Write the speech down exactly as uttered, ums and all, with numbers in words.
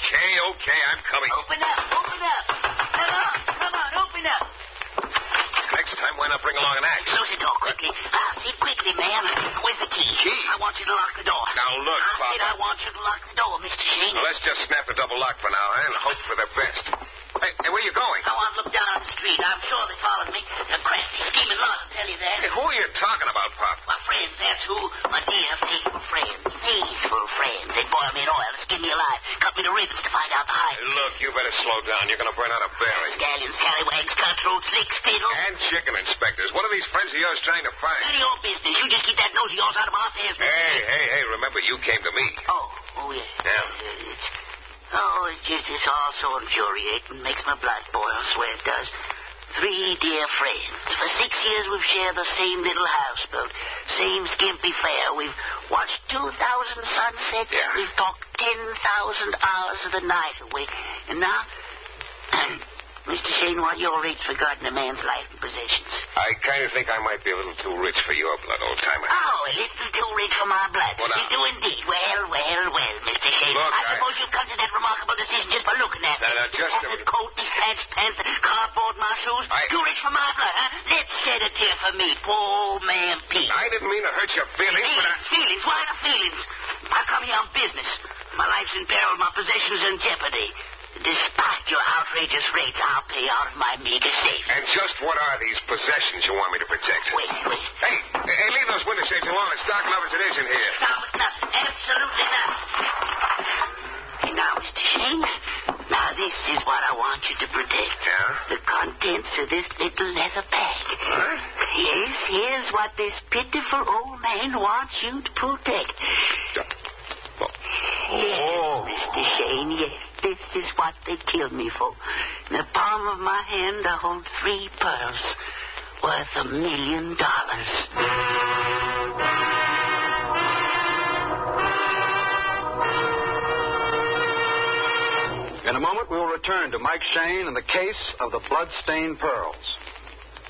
Okay, okay, I'm coming. Open up, open up. Come on, come on, open up. Next time, why not bring along an axe? Close the door quickly. Ah, see, quickly, man. Where's the key? Key? I want you to lock the door. Now, look, I Papa. said I want you to lock the door, Mister Shane. Well, let's just snap the double lock for now, huh, and hope for the best. Hey, hey, where you going? I want to look down on the street. I'm sure they followed me. A crafty, scheming lot, I'll tell you that. Hey, who are you talking about, Pop? My friends, that's who. My dear, faithful friends. Faithful friends. They boil me in oil to skin me alive. Cut me to ribbons to find out the height. Hey, look, you better slow down. You're going to burn out a berry. Scallions, scallywags, cutthroats, leaks, fiddles. And chicken inspectors. What are these friends of yours trying to find? None of your business. You just keep that nose of yours out of my affairs. Hey, hey, hey, remember, you came to me. Oh, oh, yeah. Yeah. Uh, it's, oh, it's just, it's all so infuriating. Makes my blood boil, I swear it does. Three dear friends. For six years we've shared the same little houseboat. Same skimpy fare. We've watched two thousand sunsets. Yeah. We've talked ten thousand hours of the night away. And now... Mister Shane, what are your rates for guarding a man's life and possessions? I kind of think I might be a little too rich for your blood, old-timer. Oh, a little too rich for my blood. What You now? do indeed. Well, well, well, Mister Shane. Look, I I- suppose you've come to that remarkable decision just by looking at me. Now, now, This just a tattered minute. coat, these patched pants, cardboard my shoes. I- Too rich for my blood, huh? Let's shed a tear for me, poor old man Pete. I didn't mean to hurt your feelings, but I... Feelings, feelings, why the feelings? I come here on business. My life's in peril, my possessions in jeopardy. Despite your outrageous rates, I'll pay out of my meager savings. And just what are these possessions you want me to protect? Wait, wait. Hey, hey, leave those window shades alone. It's dark enough as it is in here. Stop it, nothing. Absolutely nothing. And now, Mister Shane, now this is what I want you to protect. Yeah? The contents of this little leather bag. What? Yes, here's what this pitiful old man wants you to protect. Yes, Oh. Mister Shane, yes. This is what they killed me for. In the palm of my hand, I hold three pearls worth a million dollars. In a moment, we will return to Mike Shane and the case of the blood-stained pearls.